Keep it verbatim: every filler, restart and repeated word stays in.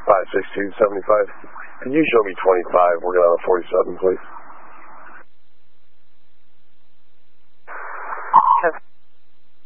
five six two, seventy-five. Can you show me twenty-five, working on a forty-seven, please?